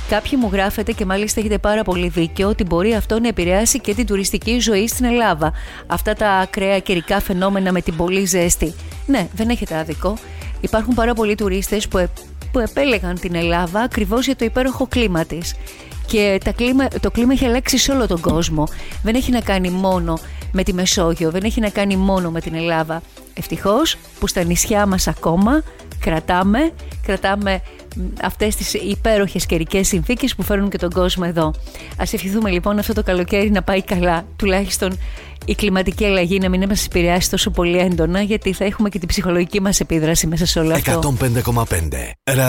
Κάποιοι μου γράφετε και μάλιστα έχετε πάρα πολύ δίκιο ότι μπορεί αυτό να επηρεάσει και την τουριστική ζωή στην Ελλάδα. Αυτά τα ακραία καιρικά φαινόμενα με την πολύ ζέστη. Ναι, δεν έχετε άδικο. Υπάρχουν πάρα πολλοί τουρίστες που επέλεγαν την Ελλάδα ακριβώς για το υπέροχο κλίμα της. Και το κλίμα έχει αλλάξει σε όλο τον κόσμο. Δεν έχει να κάνει μόνο με τη Μεσόγειο, δεν έχει να κάνει μόνο με την Ελλάδα. Ευτυχώς που στα νησιά μας ακόμα κρατάμε αυτές τις υπέροχες καιρικές συνθήκες που φέρνουν και τον κόσμο εδώ. Ας ευχηθούμε λοιπόν αυτό το καλοκαίρι να πάει καλά, τουλάχιστον η κλιματική αλλαγή να μην μας επηρεάσει τόσο πολύ έντονα, γιατί θα έχουμε και την ψυχολογική μας επίδραση μέσα σε όλο αυτό. 105,5